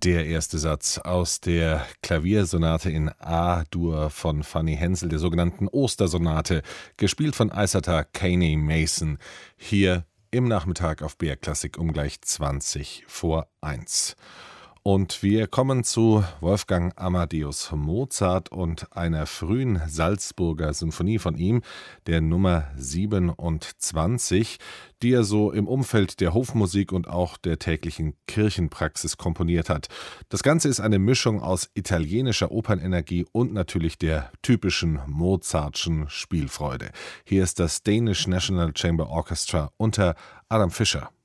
Der erste Satz aus der Klaviersonate in A-Dur von Fanny Hensel, der sogenannten Ostersonate, gespielt von Isata Kaney Mason, hier im Nachmittag auf BR Klassik um gleich 20 vor 1. Und wir kommen zu Wolfgang Amadeus Mozart und einer frühen Salzburger Sinfonie von ihm, der Nummer 27, die er so im Umfeld der Hofmusik und auch der täglichen Kirchenpraxis komponiert hat. Das Ganze ist eine Mischung aus italienischer Opernenergie und natürlich der typischen Mozartschen Spielfreude. Hier ist das Danish National Chamber Orchestra unter Adam Fischer.